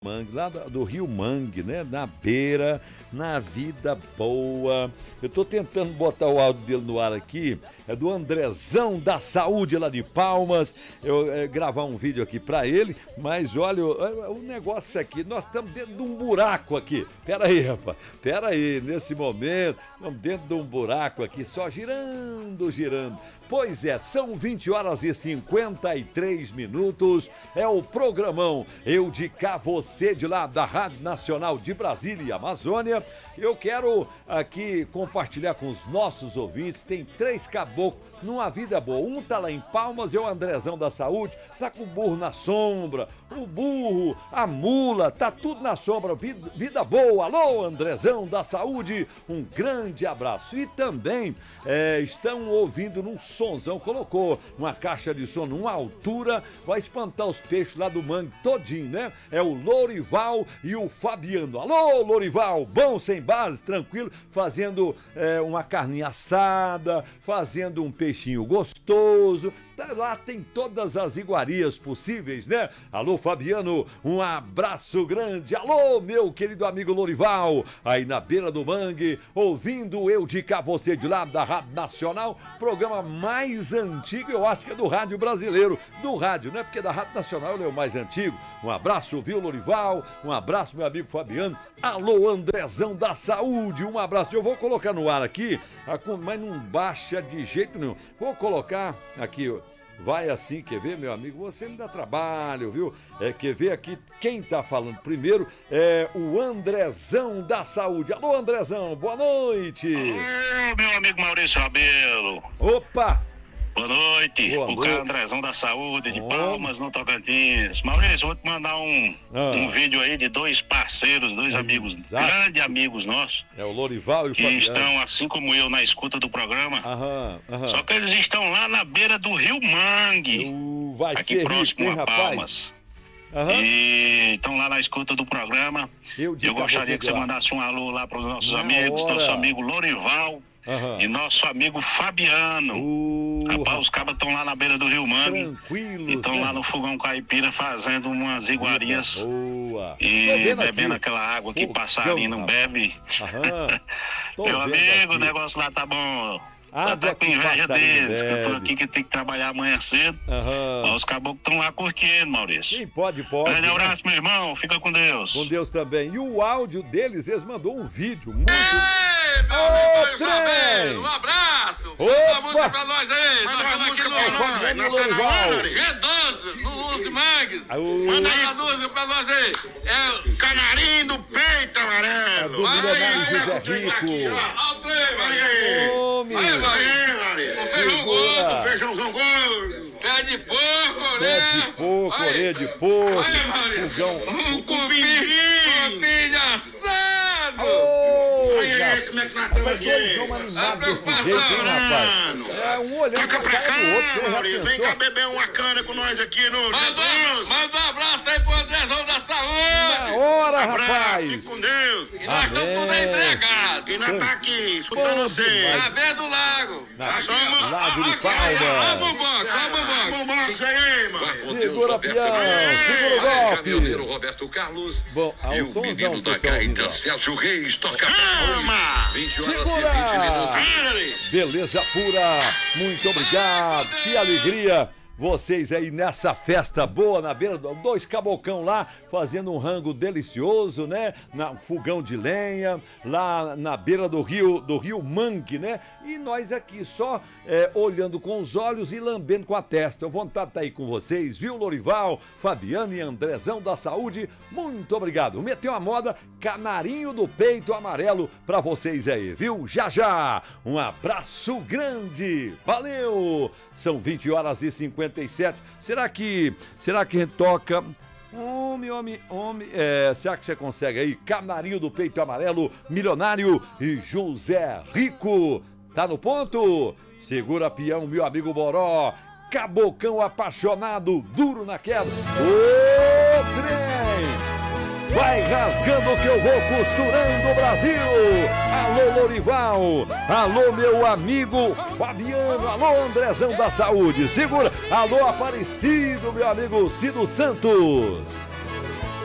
Mangue, lá do Rio Mangue, né? Na beira, na vida boa. Eu tô tentando botar o áudio dele no ar aqui. É do Andrezão da Saúde lá de Palmas. Eu gravar um vídeo aqui pra ele, mas olha, o negócio aqui, nós estamos dentro de um buraco aqui. Pera aí, rapaz. Pera aí, nesse momento, estamos dentro de um buraco aqui, só girando, girando. Pois é, são 20 horas e 53 minutos. É o programão Eu de Cá, Você de Lá, da Rádio Nacional de Brasília e Amazônia. Eu quero aqui compartilhar com os nossos ouvintes. Tem 3 caboclos numa vida boa. Um tá lá em Palmas, é o Andrezão da Saúde, tá com o burro na sombra, o burro, a mula, tá tudo na sombra, vida boa. Alô, Andrezão da Saúde, um grande abraço. E também estão ouvindo num sonzão, colocou uma caixa de som numa altura, vai espantar os peixes lá do mangue todinho, né? É o Lorival e o Fabiano. Alô, Lorival, bom, sem base, tranquilo, fazendo uma carninha assada, fazendo um peixinho gostoso. Lá tem todas as iguarias possíveis, né? Alô, Fabiano, um abraço grande. Alô, meu querido amigo Lorival, aí na beira do mangue, ouvindo Eu de Cá, Você de Lá, da Rádio Nacional, programa mais antigo, eu acho que é do rádio brasileiro, do rádio, né? Porque da Rádio Nacional ele é o mais antigo. Um abraço, viu, Lorival? Um abraço, meu amigo Fabiano. Alô, Andrezão da Saúde, um abraço. Eu vou colocar no ar aqui, mas não baixa de jeito nenhum. Vou colocar aqui, vai assim, quer ver, meu amigo? Você me dá trabalho, viu? Quer ver aqui quem tá falando primeiro é o Andrezão da Saúde. Alô, Andrezão, boa noite. Alô, meu amigo Maurício Rabelo. Opa! Boa noite, o Andrezão da Saúde de Palmas, no Tocantins. Maurício, vou te mandar um vídeo aí de 2 parceiros, 2 amigos, grandes amigos nossos. É o Lorival e o que Fabiano. Estão, assim como eu, na escuta do programa. Aham. Só que eles estão lá na beira do Rio Mangue, vai aqui ser próximo rico, hein, a Palmas. E estão lá na escuta do programa. Eu gostaria que você mandasse um alô lá para os nossos amigos, nosso amigo Lorival. E nosso amigo Fabiano. Rapaz, os cabas estão lá na beira do Rio Mangue. Tranquilos. E estão lá no fogão caipira fazendo umas iguarias. Boa. E bebendo aquela água que passarinho não bebe. Meu amigo, o negócio lá tá bom. Tô até com inveja deles, que eu tô aqui que tem que trabalhar amanhã cedo. Mas os caboclos estão lá curtindo, Maurício. Sim, pode. Grande abraço, meu irmão. Fica com Deus. Com Deus também. E o áudio deles, eles mandou um vídeo muito... trem! Um abraço! Manda a música pra nós aí! Nós estamos aqui no Redondo, no Luz de Mangues! Manda aí a música pra nós aí! É o Canarinho do Peito Amarelo! Do milionário José Rico! Olha o trem, vai aí! Feijão gordo, feijãozão gordo! Pé de porco, né? Pé de porco, orelha de porco! Um cupim de assado! Aí, como é que nós estamos aqui? Dois homens animados desse jeito, hein, rapaz? Um olhando pra cá, do outro. Maurício, vem cá beber uma cana com nós aqui no... Manda um abraço aí pro Andrezão da Saúde! Na hora, rapaz! Fique com Deus! E nós estamos tudo aí empregados! E nós tá aqui, escutando você! Na beira do lago! Lago de Palmas! Olha o bombox aí, mano! Segura, peão! Segura o golpe! Caminhoneiro Roberto Carlos. Bom, e o menino da gaita, Sérgio Reis, toca 20 horas Segura! e 20 minutos. Beleza pura! Muito obrigado! Que alegria! Vocês aí nessa festa boa na beira, 2 cabocão lá fazendo um rango delicioso, né? Fogão de lenha, lá na beira do rio Mangue, né? E nós aqui só olhando com os olhos e lambendo com a testa. A vontade tá aí com vocês, viu, Lorival, Fabiano e Andrezão da Saúde? Muito obrigado. Meteu a moda, Canarinho do Peito Amarelo pra vocês aí, viu? Já! Um abraço grande! Valeu! São 20 horas e 57. Será que a gente toca... Homem, será que você consegue aí? Canarinho do Peito Amarelo, Milionário e José Rico. Tá no ponto? Segura, peão, meu amigo Boró. Cabocão apaixonado, duro na queda. Ô, trem! Vai rasgando que eu vou costurando o Brasil. Alô, Lorival. Alô, meu amigo Fabiano. Alô, Andrezão da Saúde. Segura. Alô, Aparecido, meu amigo Cido Santos.